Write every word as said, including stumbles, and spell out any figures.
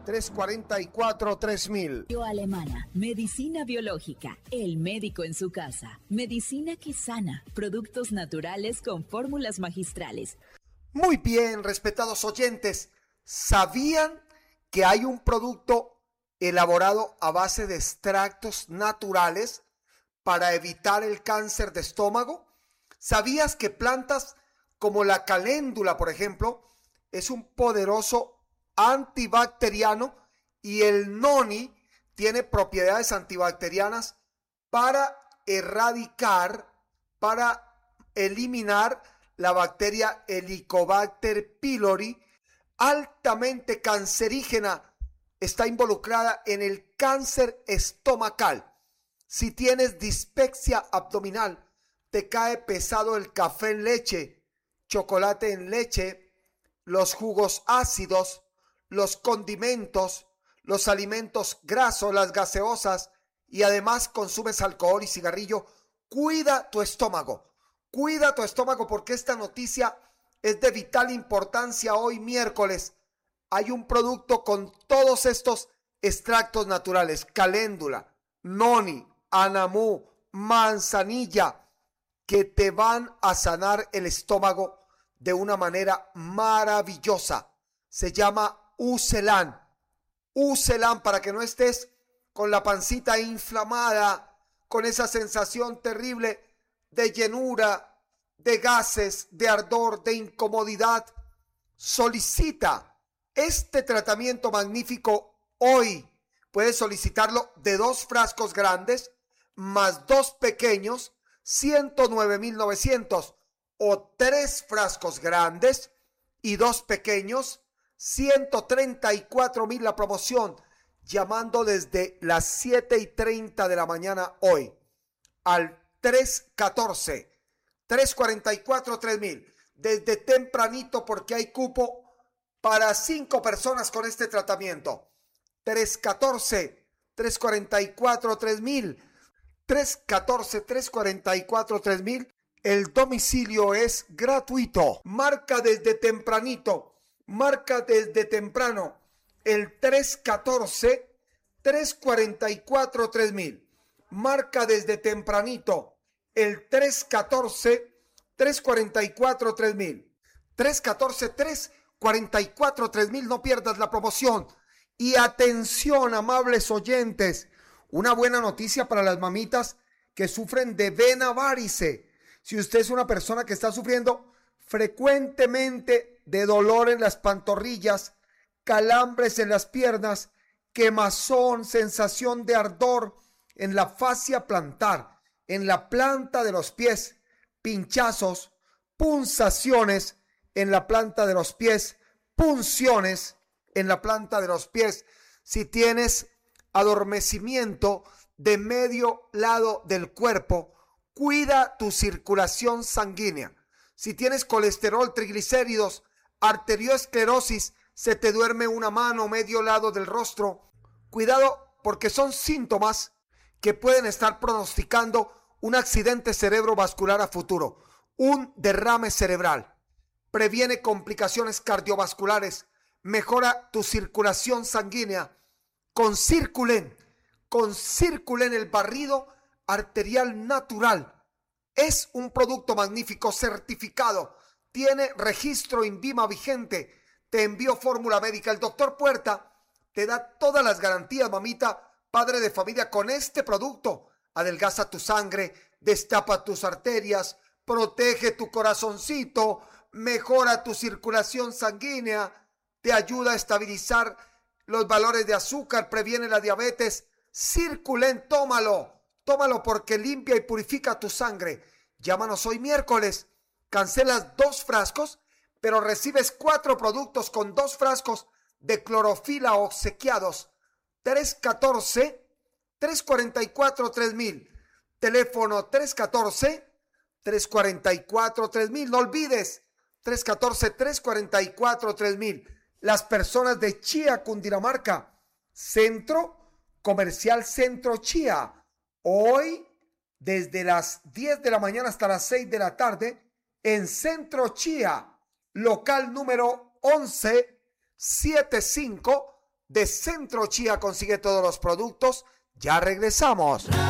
tres cuarenta y cuatro, tres mil. Alemana, medicina biológica, el médico en su casa, medicina que sana, productos naturales con fórmulas magistrales. Muy bien, respetados oyentes, ¿sabían que hay un producto elaborado a base de extractos naturales para evitar el cáncer de estómago? ¿Sabías que plantas como la caléndula, por ejemplo, es un poderoso antibacteriano y el noni tiene propiedades antibacterianas para erradicar, para eliminar la bacteria Helicobacter pylori, altamente cancerígena? Está involucrada en el cáncer estomacal. Si tienes dispepsia abdominal, te cae pesado el café en leche, chocolate en leche, los jugos ácidos, los condimentos, los alimentos grasos, las gaseosas, y además consumes alcohol y cigarrillo, cuida tu estómago. Cuida tu estómago porque esta noticia es de vital importancia hoy miércoles. Hay un producto con todos estos extractos naturales: caléndula, noni, anamú, manzanilla, que te van a sanar el estómago de una manera maravillosa. Se llama Ucelan. Ucelan, para que no estés con la pancita inflamada, con esa sensación terrible de llenura, de gases, de ardor, de incomodidad. Solicita este tratamiento magnífico hoy. Puedes solicitarlo de dos frascos grandes más dos pequeños, ciento nueve mil novecientos, o tres frascos grandes y dos pequeños, ciento treinta y cuatro mil la promoción, llamando desde las siete y treinta de la mañana hoy al tres catorce, tres cuarenta y cuatro, tres mil, desde tempranito, porque hay cupo para cinco personas con este tratamiento. tres catorce, tres cuarenta y cuatro, tres mil, tres catorce, tres cuarenta y cuatro, tres mil. El domicilio es gratuito. Marca desde tempranito. Marca desde temprano el tres catorce, tres cuarenta y cuatro, tres mil. Marca desde tempranito el tres catorce, tres cuarenta y cuatro, tres mil. tres catorce, tres cuarenta y cuatro, tres mil. No pierdas la promoción. Y atención, amables oyentes, una buena noticia para las mamitas que sufren de vena varice. Si usted es una persona que está sufriendo frecuentemente de dolor en las pantorrillas, calambres en las piernas, quemazón, sensación de ardor en la fascia plantar, en la planta de los pies, pinchazos, punzaciones en la planta de los pies, punciones en la planta de los pies, si tienes adormecimiento de medio lado del cuerpo, cuida tu circulación sanguínea. Si tienes colesterol, triglicéridos, arteriosclerosis, se te duerme una mano, medio lado del rostro, cuidado, porque son síntomas que pueden estar pronosticando un accidente cerebrovascular a futuro, un derrame cerebral. Previene complicaciones cardiovasculares, mejora tu circulación sanguínea con Circulen, con Circulen, el barrido arterial natural. Es un producto magnífico, certificado, tiene registro INVIMA vigente, te envió fórmula médica. El doctor Puerta te da todas las garantías, mamita, padre de familia, con este producto. Adelgaza tu sangre, destapa tus arterias, protege tu corazoncito, mejora tu circulación sanguínea, te ayuda a estabilizar los valores de azúcar, previene la diabetes. Circulen, tómalo, tómalo porque limpia y purifica tu sangre. Llámanos hoy miércoles, cancelas dos frascos, pero recibes cuatro productos con dos frascos de clorofila obsequiados. tres catorce, tres cuarenta y cuatro, tres mil. Teléfono tres catorce, tres cuarenta y cuatro, tres mil. No olvides, tres catorce, tres cuarenta y cuatro, tres mil. Las personas de Chía, Cundinamarca, Centro Comercial Centro Chía, hoy desde las diez de la mañana hasta las seis de la tarde en Centro Chía, local número once setenta y cinco, de Centro Chía consigue todos los productos. Ya regresamos.